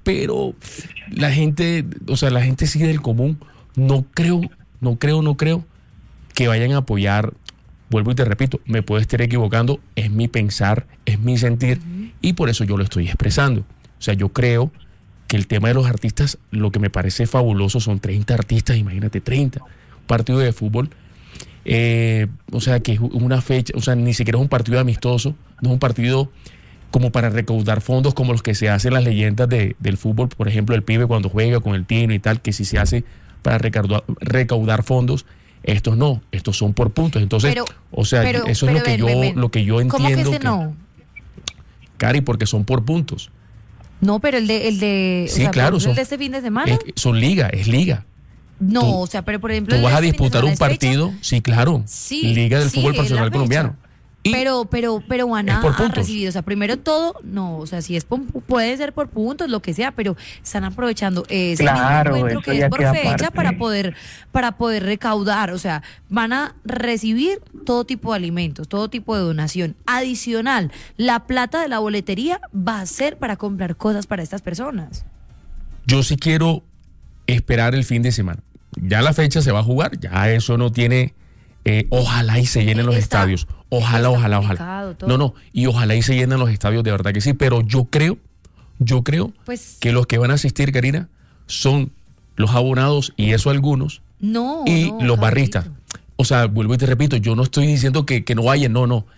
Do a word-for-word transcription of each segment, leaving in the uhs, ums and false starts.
pero la gente, o sea, la gente sigue del común, no creo, no creo, no creo que vayan a apoyar. Vuelvo y te repito, me puedo estar equivocando, es mi pensar, es mi sentir, uh-huh. y por eso yo lo estoy expresando. O sea, yo creo que el tema de los artistas, lo que me parece fabuloso son treinta artistas, imagínate, treinta, un partido de fútbol, eh, o sea, que es una fecha, o sea, ni siquiera es un partido amistoso, no es un partido como para recaudar fondos como los que se hacen las leyendas de, del fútbol, por ejemplo, el pibe cuando juega con el Tino y tal, que si se hace para recaudar, recaudar fondos. Estos no, estos son por puntos. Entonces, pero, o sea, pero, eso pero, es lo que, ven, yo, ven. lo que yo entiendo. ¿Cómo que ese que, no? Cari, porque son por puntos. No, pero el de... El de sí, o sea, claro. Son, el de este fin de semana. Es, son liga, es liga. No, tú, o sea, pero por ejemplo... Tú vas a disputar un partido, fecha? sí, claro. Sí, Liga del sí, fútbol profesional colombiano. Y pero, pero, pero van a, a recibir, o sea, primero todo, no, o sea, si es por, puede ser por puntos, lo que sea, pero están aprovechando ese claro, mismo encuentro que es por fecha aparte. para poder, para poder recaudar, o sea, van a recibir todo tipo de alimentos, todo tipo de donación. Adicional, la plata de la boletería va a ser para comprar cosas para estas personas. Yo sí quiero esperar el fin de semana. Ya la fecha se va a jugar, ya eso no tiene... Eh, ojalá y se llenen los está, estadios. Ojalá, ojalá, ojalá. Todo. No, no, y ojalá y se llenen los estadios, de verdad que sí. Pero yo creo, yo creo pues, que los que van a asistir, Karina, son los abonados, y eso algunos, no, y no, los caballito. barristas. O sea, vuelvo y te repito, yo no estoy diciendo que, que no vayan, no, no.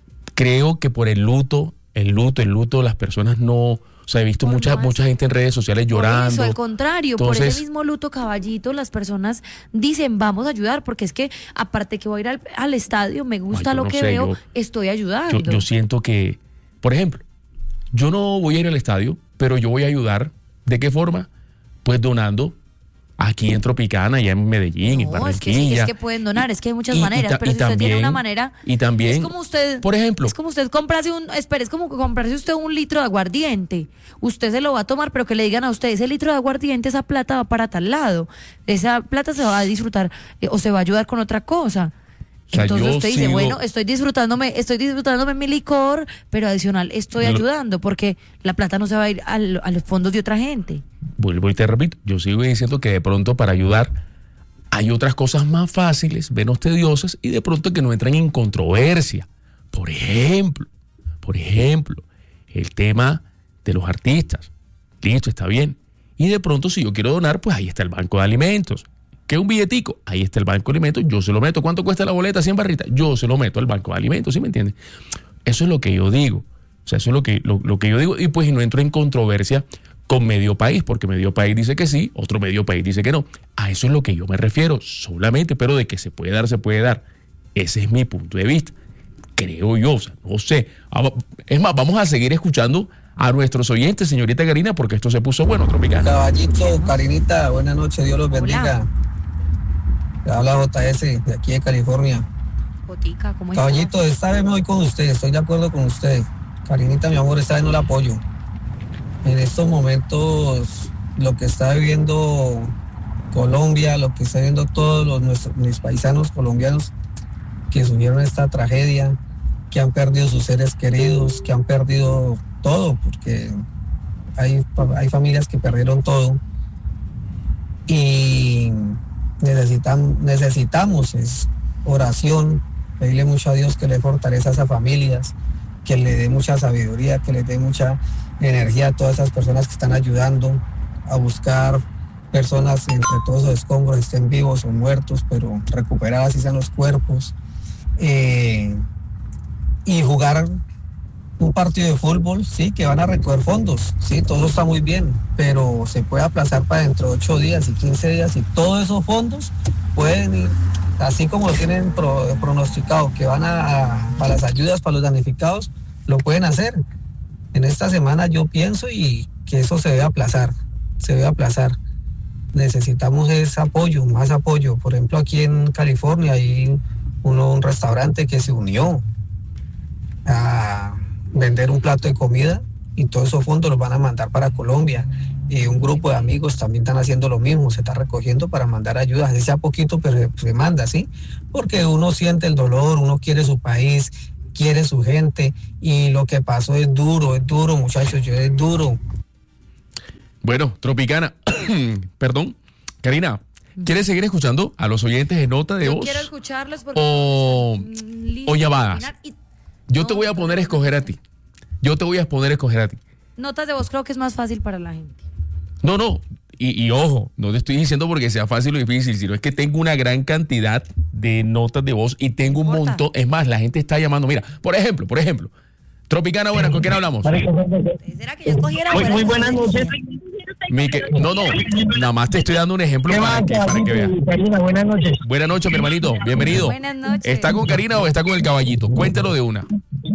Creo que por el luto, el luto, el luto, las personas no... O sea, he visto mucha, no mucha gente en redes sociales llorando. Por eso, al contrario, Entonces, por ese mismo luto, caballito, las personas dicen, vamos a ayudar, porque es que, aparte que voy a ir al, al estadio, me gusta ay, lo no que sé, veo, yo, estoy ayudando. Yo, yo siento que, por ejemplo, yo no voy a ir al estadio, pero yo voy a ayudar. ¿De qué forma? Pues donando aquí en Tropicana, allá en Medellín, no, en Barranquilla. Es que, sí, es que pueden donar, es que hay muchas y, maneras, y ta, pero si también, usted tiene una manera, y también, es como usted, por ejemplo, es como usted comprarse un, espere, es como comprarse usted un litro de aguardiente, usted se lo va a tomar, pero que le digan a usted, ese litro de aguardiente, esa plata va para tal lado, esa plata se va a disfrutar eh, o se va a ayudar con otra cosa. O sea, entonces usted dice, sigo... bueno, estoy disfrutándome, estoy disfrutándome mi licor, pero adicional estoy Lo... ayudando, porque la plata no se va a ir al, a los fondos de otra gente. Vuelvo y te repito, yo sigo diciendo que de pronto para ayudar hay otras cosas más fáciles, menos tediosas, y de pronto que no entran en controversia. Por ejemplo, por ejemplo, el tema de los artistas. Listo, está bien. Y de pronto, si yo quiero donar, pues ahí está el banco de alimentos. ¿Qué es un billetico? Ahí está el banco de alimentos, yo se lo meto. ¿Cuánto cuesta la boleta? cien barritas. Yo se lo meto al banco de alimentos, ¿sí me entiendes? Eso es lo que yo digo. O sea, eso es lo que, lo, lo que yo digo. Y pues no entro en controversia con medio país, porque medio país dice que sí, otro medio país dice que no. A eso es lo que yo me refiero solamente, pero de que se puede dar, se puede dar. Ese es mi punto de vista. Creo yo, o sea, no sé. Es más, vamos a seguir escuchando a nuestros oyentes, señorita Karina, porque esto se puso bueno, Tropicana. Caballito, Karinita, buenas noches, Dios los bendiga. Le habla J S de aquí de California. Jotica, ¿cómo Caballito, está? esta vez me voy con usted, estoy de acuerdo con usted. Karinita, mi amor, esta vez no la apoyo. En estos momentos, lo que está viviendo Colombia, lo que está viviendo todos los, nuestros, mis paisanos colombianos que sufrieron esta tragedia, que han perdido sus seres queridos, que han perdido todo, porque hay, hay familias que perdieron todo. Y necesitan, necesitamos es oración, pedirle mucho a Dios que le fortalezca a esas familias, que le dé mucha sabiduría, que le dé mucha energía a todas esas personas que están ayudando a buscar personas entre todos esos escombros, estén vivos o muertos, pero recuperar así sean los cuerpos, eh, y jugar un partido de fútbol, sí, que van a recoger fondos, sí, todo está muy bien, pero se puede aplazar para dentro de ocho días y quince días y todos esos fondos pueden ir, así como lo tienen pro, pronosticado, que van a, a para las ayudas para los damnificados, lo pueden hacer. En esta semana yo pienso y que eso se debe aplazar, se debe aplazar. Necesitamos ese apoyo, más apoyo. Por ejemplo, aquí en California hay uno, un restaurante que se unió a vender un plato de comida y todos esos fondos los van a mandar para Colombia. Y un grupo de amigos también están haciendo lo mismo, se está recogiendo para mandar ayudas, así sea poquito, pero se manda, ¿sí? Porque uno siente el dolor, uno quiere su país, quiere su gente, y lo que pasó es duro, es duro, muchachos, yo es duro. Bueno, Tropicana, perdón, Karina, ¿quieres seguir escuchando a los oyentes de nota de Yo voz? quiero escucharlos porque O, o llamadas. y... Yo no, te voy a poner a escoger a ti. Yo te voy a poner a escoger a ti. Notas de voz creo que es más fácil para la gente. No, no. Y, y ojo, no te estoy diciendo porque sea fácil o difícil, sino es que tengo una gran cantidad de notas de voz y tengo un No importa. montón. Es más, la gente está llamando. Mira, por ejemplo, por ejemplo, Tropicana, buenas, ¿con quién hablamos? ¿Será que yo escogiera? Muy, muy buenas noches. Mi que- no, no, nada más te estoy dando un ejemplo ¿Qué para más, que, para que veas. Karina? Buenas noches. Buenas noches, mi hermanito, bienvenido. Buenas noches. ¿Está con Karina o está con el caballito? Cuéntalo de una.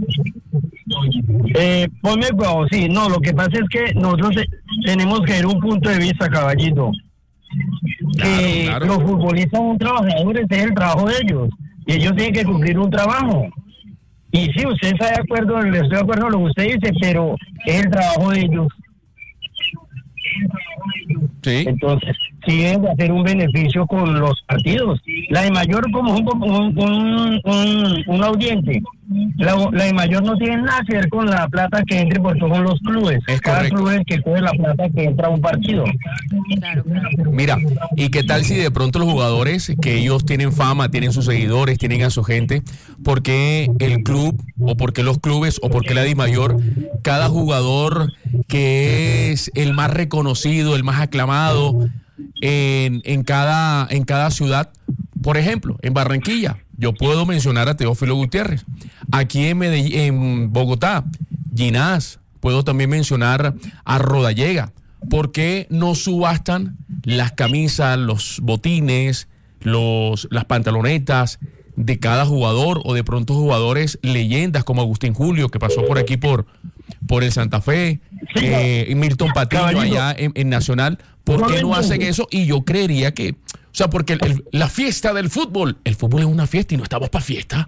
Eh, ponme cuidado, sí, no, lo que pasa es que nosotros eh, tenemos que ver un punto de vista, caballito. Que Claro, claro. los futbolistas son trabajadores, es el trabajo de ellos. Y ellos tienen que cumplir un trabajo. Y sí, usted está de acuerdo, le estoy de acuerdo con lo que usted dice, pero es el trabajo de ellos. Sí. Entonces, sí deben de hacer un beneficio con los partidos. La de mayor como un, un, un, un, un audiente. La, la de mayor no tiene nada que ver con la plata que entre porque son los clubes. Es Cada correcto. club es el que coge la plata que entra a un partido. Claro, claro. Mira, ¿y qué tal si de pronto los jugadores, que ellos tienen fama, tienen sus seguidores, tienen a su gente, por qué el club, o por qué los clubes, o por qué la DIMAYOR, cada jugador que es el más reconocido, el más aclamado en, en, cada, en cada ciudad, por ejemplo, en Barranquilla, yo puedo mencionar a Teófilo Gutiérrez, aquí en, Medellín, en Bogotá, Ginás, puedo también mencionar a Rodallega. ¿Por qué no subastan las camisas, los botines, los, las pantalonetas de cada jugador o de pronto jugadores leyendas como Agustín Julio, que pasó por aquí por, por el Santa Fe, eh, y Milton Patiño Caballito. allá en, en Nacional? ¿Por qué no hacen eso? Y yo creería que, o sea, porque el- el- la fiesta del fútbol, el fútbol es una fiesta y no estamos para fiesta.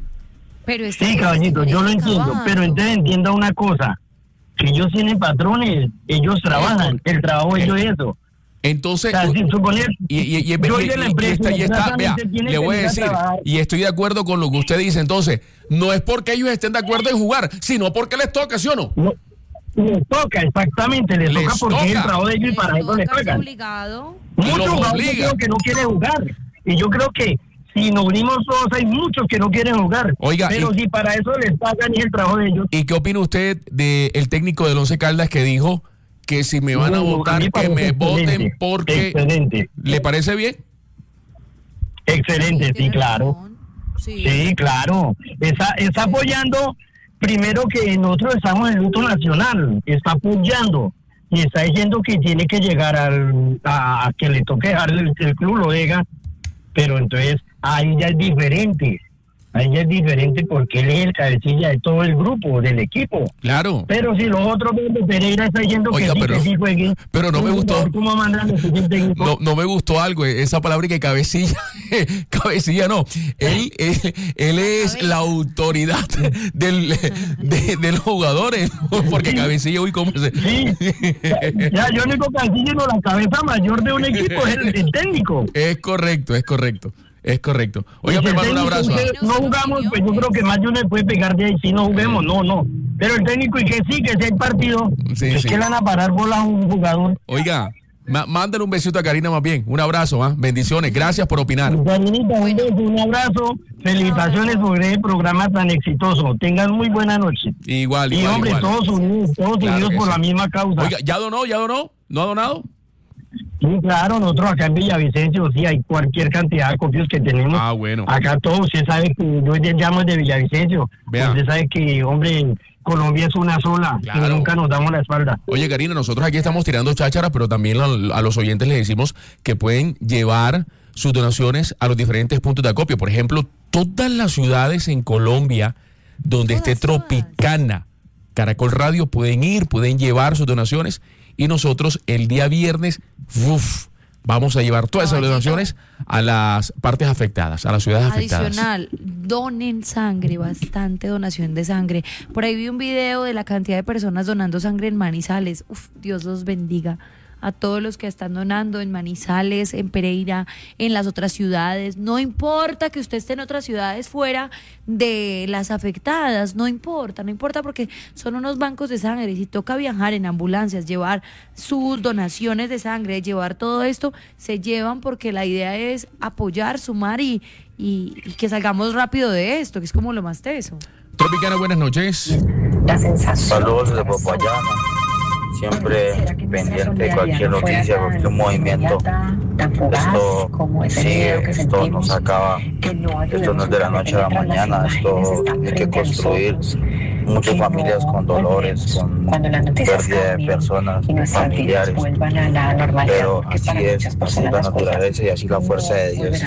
Pero está Sí, caballito, yo lo entiendo, pero entonces entienda una cosa, que ellos tienen patrones, ellos trabajan, el trabajo de ellos es eso. Entonces, O sea, sin suponer, y, y, y, y- yo soy y- de la y empresa, está, y está, vea, desgraciadamente tienen le que voy a venir a decir, trabajar. y estoy de acuerdo con lo que usted dice, entonces, no es porque ellos estén de acuerdo en jugar, sino porque les toca, ¿sí o no? No, les toca, exactamente, les, Les toca porque es el toca. trabajo de ellos y para eso les toca, es pagan. obligado. Muchos los jugadores obliga. creo que no quieren jugar. Y yo creo que si nos unimos todos, hay muchos que no quieren jugar. Oiga, pero y- si para eso les pagan y es el trabajo de ellos. ¿Y qué opina usted del técnico del Once Caldas que dijo que si me van a No, votar, mí que parece me voten excelente, porque... Excelente, ¿Le parece bien? excelente, sí, Tiene claro. razón. Sí. Sí, claro. Está, está apoyando, primero que nosotros estamos en luto nacional, está apoyando y está diciendo que tiene que llegar al, a, a que le toque dejar el, el club, lo deja, pero entonces ahí ya es diferente. Ahí ya es diferente porque él es el cabecilla de todo el grupo, del equipo. Claro. Pero si los otros ven de Pereira está diciendo Oiga, que sí, pero- que sí jueguen. pero no me gustó. ¿Cómo mandan los técnicos? No, no me gustó algo, esa palabra que cabecilla, cabecilla no, él, él, él es la autoridad del, de, de los jugadores, porque cabecilla, uy, ¿cómo se...? Sí, ya, ya yo único cabecilla, no, la cabeza mayor de un equipo es el, el técnico. Es correcto, es correcto, es correcto. Oiga, Y mi si el hermano, un técnico abrazo. dice, no jugamos, pues yo creo que más de uno le puede pegar de ahí, si no juguemos, no, no. Pero el técnico, y que sí, que sea el partido, Sí, es sí. que le van a parar bola a un jugador. Oiga, ma- mándale un besito a Karina más bien, un abrazo, ¿ah? Bendiciones, gracias por opinar. Karinita, un beso, un abrazo, felicitaciones por el programa tan exitoso. Tengan muy buena noche. Igual, Y igual, hombre, igual. todos unidos, todos Claro unidos que por sí. la misma causa. Oiga, ¿ya donó? ¿Ya donó? ¿No ha donado? Sí, claro, nosotros acá en Villavicencio, sí, hay cualquier cantidad de copios que tenemos. Ah, bueno. Acá todos, usted sabe que yo ya llamo de Villavicencio. Vea. Usted sabe que, hombre, Colombia es una sola, Claro. y nunca nos damos la espalda. Oye, Karina, nosotros aquí estamos tirando chácharas, pero también a, a los oyentes les decimos que pueden llevar sus donaciones a los diferentes puntos de acopio. Por ejemplo, todas las ciudades en Colombia donde Todas, esté todas. Tropicana, Caracol Radio, pueden ir, pueden llevar sus donaciones y nosotros el día viernes, uf, vamos a llevar todas esas Caballito. donaciones a las partes afectadas, a las ciudades afectadas. Adicional, donen sangre, bastante donación de sangre. Por ahí vi un video de la cantidad de personas donando sangre en Manizales. Uf, Dios los bendiga a todos los que están donando en Manizales, en Pereira, en las otras ciudades. No importa que usted esté en otras ciudades fuera de las afectadas, no importa, no importa porque son unos bancos de sangre y si toca viajar en ambulancias, llevar sus donaciones de sangre, llevar todo esto, se llevan porque la idea es apoyar, sumar y, y, y que salgamos rápido de esto, que es como lo más teso. Tropicana, buenas noches. La sensación. Saludos desde Popayán. Siempre pendiente de cualquier noticia, cualquier movimiento. Esto sigue, esto no se acaba. Esto no es de la noche a la mañana. Esto hay que construir muchas familias con dolores, con pérdida de personas, familiares. Pero así es, así es la naturaleza y así la fuerza de Dios.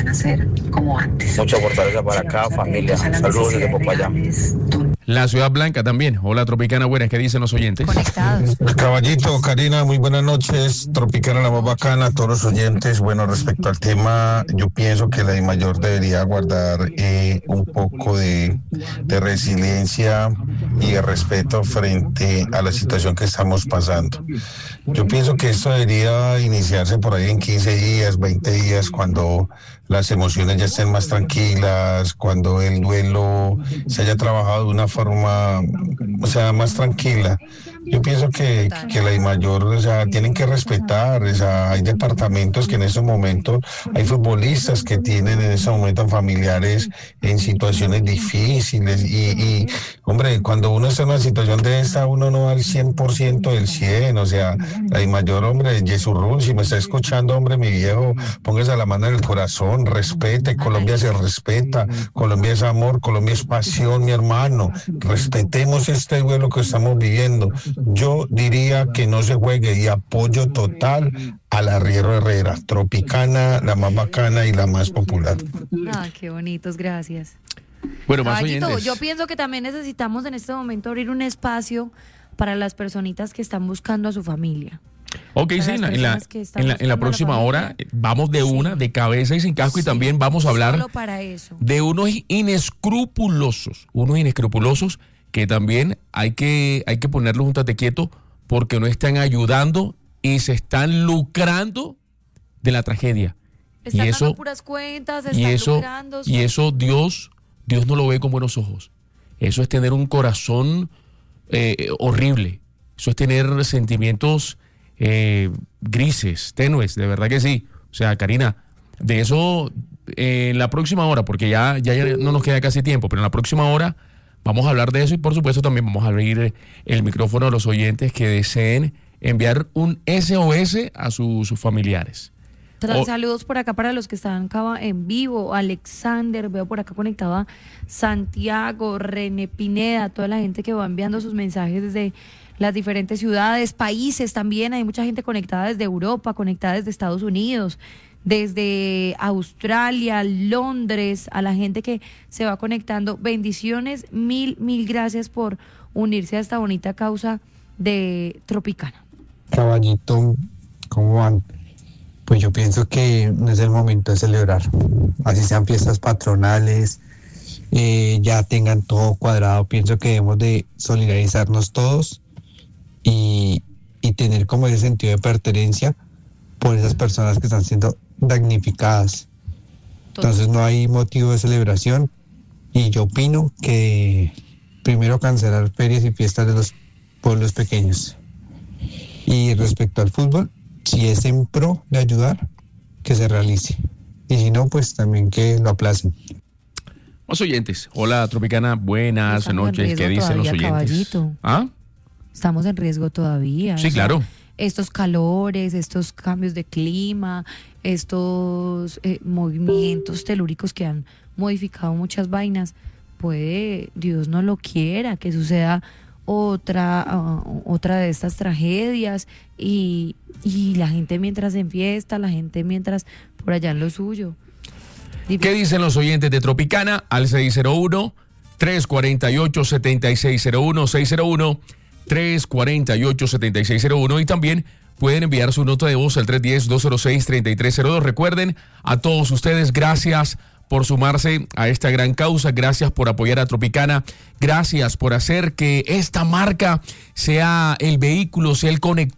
Mucha fortaleza para cada familia. Saludos desde Popayán. La Ciudad Blanca también. Hola, Tropicana, buenas. ¿Qué dicen los oyentes? Conectados. Caballito, Karina, muy buenas noches. Tropicana, la más bacana, a todos los oyentes. Bueno, respecto al tema, yo pienso que la DIMAYOR debería guardar eh, un poco de, de resiliencia y de respeto frente a la situación que estamos pasando. Yo pienso que esto debería iniciarse por ahí en quince días, veinte días, cuando las emociones ya estén más tranquilas, cuando el duelo se haya trabajado de una forma, o sea, más tranquila. Yo pienso que, que la DIMAYOR, o sea, tienen que respetar, o sea, hay departamentos que en estos momentos, hay futbolistas que tienen en estos momentos familiares en situaciones difíciles y, y, hombre, cuando uno está en una situación de esta, uno no da el cien por ciento del cien, o sea, la DIMAYOR, hombre, Yesurrún, si me está escuchando, hombre, mi viejo, póngase la mano en el corazón, respete, Colombia se respeta, Colombia es amor, Colombia es pasión, mi hermano, respetemos este duelo que estamos viviendo. Yo diría que no se juegue y apoyo total a la Arriero Herrera, Tropicana, la más bacana y la más popular. Ah, qué bonitos, gracias. Bueno, más Caballito, oyentes. yo pienso que también necesitamos en este momento abrir un espacio para las personitas que están buscando a su familia. Ok, Para sí, las en la, en la, personas que están en la, en la buscando a la próxima familia. hora vamos de Sí. una, de cabeza y sin casco, y Sí. también vamos a hablar Solo para eso. de unos inescrupulosos, unos inescrupulosos que también hay que, hay que ponerlos un tate quieto porque no están ayudando y se están lucrando de la tragedia. Están y eso, dando puras cuentas, y están eso, lucrando. y eso Dios, Dios no lo ve con buenos ojos. Eso es tener un corazón eh, horrible. Eso es tener sentimientos eh, grises, tenues, de verdad que sí. O sea, Karina, de eso eh, en la próxima hora, porque ya, ya, ya no nos queda casi tiempo, pero en la próxima hora vamos a hablar de eso y por supuesto también vamos a abrir el micrófono a los oyentes que deseen enviar un S O S a su, sus familiares. Tra- O- Saludos por acá para los que están acá en vivo. Alexander, veo por acá conectado a Santiago, René Pineda, toda la gente que va enviando sus mensajes desde las diferentes ciudades, países también. Hay mucha gente conectada desde Europa, conectada desde Estados Unidos, desde Australia, Londres, a la gente que se va conectando. Bendiciones, mil, mil gracias por unirse a esta bonita causa de Tropicana. Caballito, ¿cómo van? Pues yo pienso que no es el momento de celebrar, así sean fiestas patronales, eh, ya tengan todo cuadrado. Pienso que debemos de solidarizarnos todos y, y tener como ese sentido de pertenencia por esas personas que están siendo damnificadas. Entonces no hay motivo de celebración y yo opino que primero cancelar ferias y fiestas de los pueblos pequeños. Y respecto al fútbol, si es en pro de ayudar, que se realice. Y si no, pues también que lo aplacen. Más oyentes. Hola, Tropicana. Buenas Estamos en noches. ¿Qué riesgo dicen los todavía, oyentes? caballito. ¿Ah? Estamos en riesgo todavía. Sí, o sea, claro. Estos calores, estos cambios de clima, estos eh, movimientos telúricos que han modificado muchas vainas, puede, Dios no lo quiera, que suceda otra uh, otra de estas tragedias y, y la gente mientras en fiesta, la gente mientras por allá en lo suyo. ¿Qué dicen los oyentes de Tropicana? Al seis cero uno, tres cuatro ocho, siete seis cero uno, seis cero uno, tres cuatro ocho, siete seis cero uno, y también pueden enviar su nota de voz al tres uno cero, dos cero seis, tres tres cero dos. Recuerden, a todos ustedes, gracias por sumarse a esta gran causa, gracias por apoyar a Tropicana, gracias por hacer que esta marca sea el vehículo, sea el conector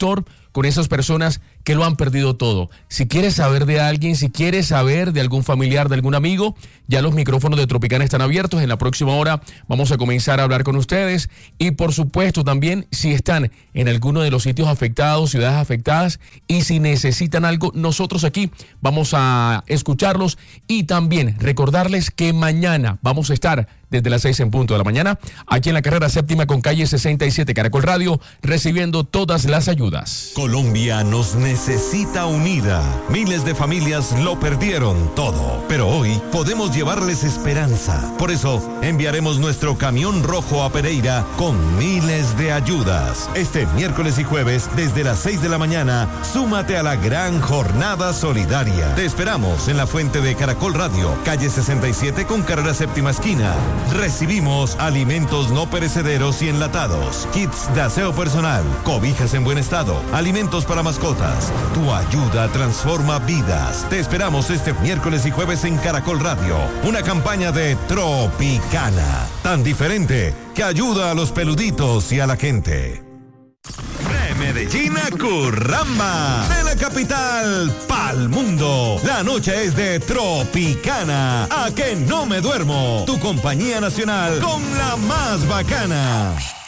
con esas personas que lo han perdido todo. Si quieres saber de alguien, si quieres saber de algún familiar, de algún amigo, ya los micrófonos de Tropicana están abiertos. En la próxima hora vamos a comenzar a hablar con ustedes. Y por supuesto también si están en alguno de los sitios afectados, ciudades afectadas, y si necesitan algo, nosotros aquí vamos a escucharlos. Y también recordarles que mañana vamos a estar desde las seis en punto de la mañana, aquí en la carrera séptima con calle sesenta y siete, Caracol Radio, recibiendo todas las ayudas. Colombia nos necesita unida. Miles de familias lo perdieron todo, pero hoy podemos llevarles esperanza. Por eso, enviaremos nuestro camión rojo a Pereira con miles de ayudas. Este miércoles y jueves, desde las seis de la mañana, súmate a la gran jornada solidaria. Te esperamos en la fuente de Caracol Radio, calle sesenta y siete con carrera séptima esquina. Recibimos alimentos no perecederos y enlatados, kits de aseo personal, cobijas en buen estado, alimentos para mascotas. Tu ayuda transforma vidas. Te esperamos este miércoles y jueves en Caracol Radio. Una campaña de Tropicana, tan diferente que ayuda a los peluditos y a la gente. De Medellín a Curramba, de la capital pa'l mundo. La noche es de Tropicana. A que no me duermo. Tu compañía nacional con la más bacana.